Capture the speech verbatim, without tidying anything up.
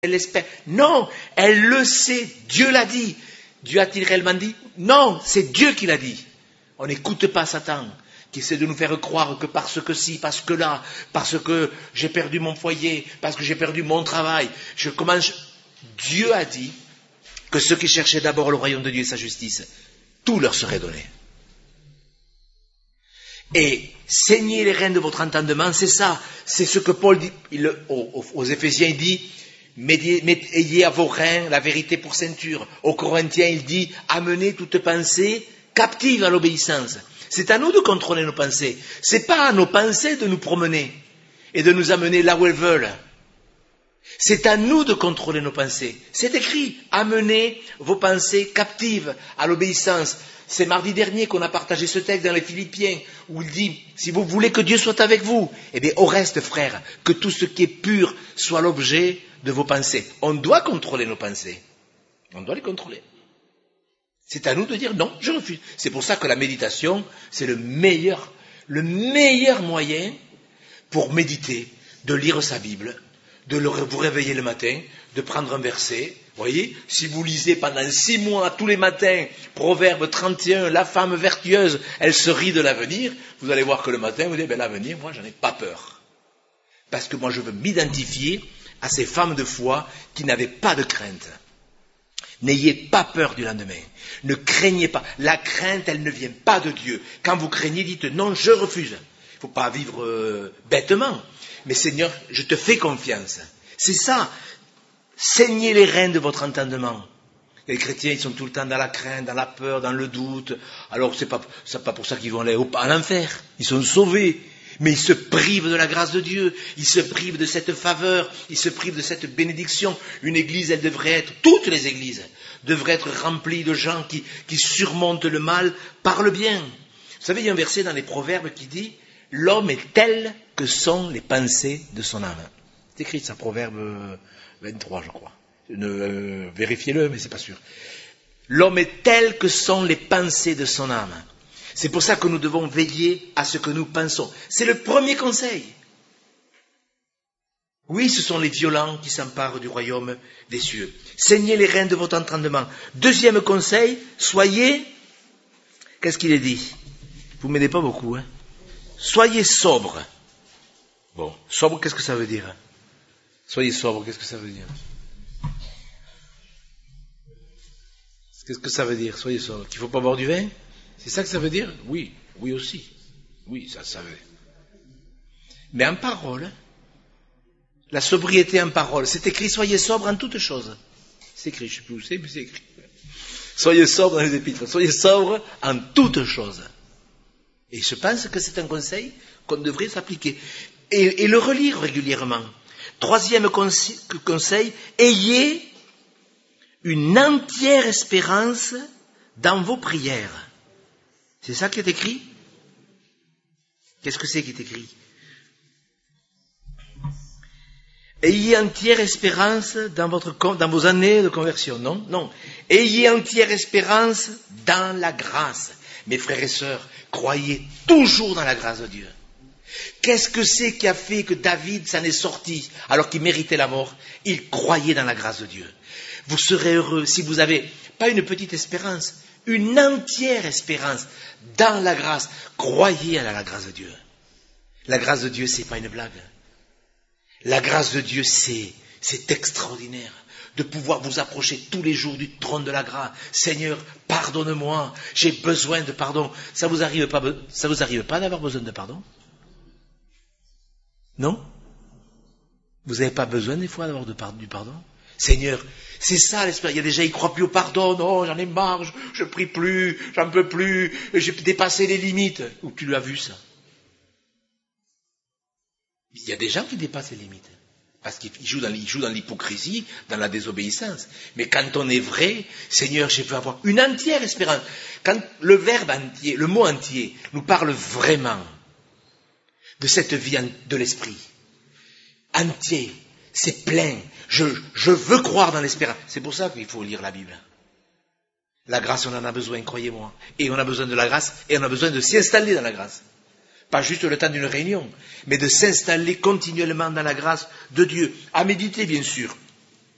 elle espère. Non, elle le sait, Dieu l'a dit. Dieu a-t-il réellement dit? Non, c'est Dieu qui l'a dit. On n'écoute pas Satan, qui essaie de nous faire croire que parce que si, parce que là, parce que j'ai perdu mon foyer, parce que j'ai perdu mon travail, je commence... Dieu a dit que ceux qui cherchaient d'abord le royaume de Dieu et sa justice, tout leur serait donné. Et saignez les reins de votre entendement, c'est ça, c'est ce que Paul dit il, aux, aux Éphésiens, il dit, ayez à vos reins la vérité pour ceinture. Aux Corinthiens, il dit, amenez toute pensée captive à l'obéissance. C'est à nous de contrôler nos pensées. C'est pas à nos pensées de nous promener et de nous amener là où elles veulent. C'est à nous de contrôler nos pensées. C'est écrit, amenez vos pensées captives à l'obéissance. C'est mardi dernier qu'on a partagé ce texte dans les Philippiens, où il dit, si vous voulez que Dieu soit avec vous, eh bien, au reste, frères, que tout ce qui est pur soit l'objet de vos pensées. On doit contrôler nos pensées. On doit les contrôler. C'est à nous de dire, non, je refuse. C'est pour ça que la méditation, c'est le meilleur, le meilleur moyen pour méditer, de lire sa Bible, de le, vous réveiller le matin, de prendre un verset. Vous voyez, si vous lisez pendant six mois, tous les matins, Proverbe trente et un, la femme vertueuse, elle se rit de l'avenir, vous allez voir que le matin, vous dites, ben, l'avenir, moi, j'en ai pas peur. Parce que moi, je veux m'identifier à ces femmes de foi qui n'avaient pas de crainte. N'ayez pas peur du lendemain. Ne craignez pas. La crainte, elle ne vient pas de Dieu. Quand vous craignez, dites, non, je refuse. Il ne faut pas vivre euh, bêtement. Mais Seigneur, je te fais confiance. C'est ça. Saignez les reins de votre entendement. Les chrétiens, ils sont tout le temps dans la crainte, dans la peur, dans le doute. Alors, c'est pas, c'est pas pour ça qu'ils vont aller à l'enfer. Ils sont sauvés. Mais ils se privent de la grâce de Dieu. Ils se privent de cette faveur. Ils se privent de cette bénédiction. Une église, elle devrait être, toutes les églises, devraient être remplies de gens qui, qui surmontent le mal par le bien. Vous savez, il y a un verset dans les Proverbes qui dit, l'homme est tel que sont les pensées de son âme. C'est écrit, ça, Proverbe vingt-trois, je crois. Euh, vérifiez-le, mais c'est pas sûr. L'homme est tel que sont les pensées de son âme. C'est pour ça que nous devons veiller à ce que nous pensons. C'est le premier conseil. Oui, ce sont les violents qui s'emparent du royaume des cieux. Saignez les reins de votre entendement. Deuxième conseil, soyez... Qu'est-ce qu'il est dit? Vous ne m'aidez pas beaucoup, hein? Soyez sobre. Bon, sobre, qu'est-ce que ça veut dire? Soyez sobre, qu'est-ce que ça veut dire? Qu'est-ce que ça veut dire? Soyez sobre. Qu'il ne faut pas boire du vin? C'est ça que ça veut dire? Oui, oui aussi. Oui, ça, ça veut. Mais en parole, la sobriété en parole, c'est écrit, soyez sobre en toutes choses. C'est écrit, je ne sais plus où c'est, mais c'est écrit. Soyez sobre dans les épîtres, soyez sobre en toutes choses. Et je pense que c'est un conseil qu'on devrait s'appliquer. Et, et le relire régulièrement. Troisième conseil, conseil, ayez une entière espérance dans vos prières. C'est ça qui est écrit? Qu'est-ce que c'est qui est écrit? Ayez entière espérance dans, votre, dans vos années de conversion. Non, non. Ayez entière espérance dans la grâce. Mes frères et sœurs, croyez toujours dans la grâce de Dieu. Qu'est-ce que c'est qui a fait que David s'en est sorti alors qu'il méritait la mort? Il croyait dans la grâce de Dieu. Vous serez heureux si vous avez, pas une petite espérance, une entière espérance dans la grâce. Croyez à la grâce de Dieu. La grâce de Dieu, c'est pas une blague. La grâce de Dieu, c'est, c'est extraordinaire de pouvoir vous approcher tous les jours du trône de la grâce. Seigneur, pardonne-moi, j'ai besoin de pardon. Ça vous arrive pas, ça vous arrive pas d'avoir besoin de pardon? Non? Vous n'avez pas besoin des fois d'avoir de pardon, du pardon? Seigneur, c'est ça l'esprit. Il y a des gens qui ne croient plus au pardon. Non, j'en ai marre, je ne prie plus, j'en peux plus, j'ai dépassé les limites. Où tu l'as vu ça? Il y a des gens qui dépassent les limites. Parce qu'ils jouent dans, ils jouent dans l'hypocrisie, dans la désobéissance. Mais quand on est vrai, Seigneur, je veux avoir une entière espérance. Quand le verbe entier, le mot entier, nous parle vraiment de cette vie de l'esprit. Entier, c'est plein. Je, je veux croire dans l'espérance. C'est pour ça qu'il faut lire la Bible. La grâce, on en a besoin, croyez-moi. Et on a besoin de la grâce, et on a besoin de s'y installer dans la grâce. Pas juste le temps d'une réunion, mais de s'installer continuellement dans la grâce de Dieu. À méditer, bien sûr.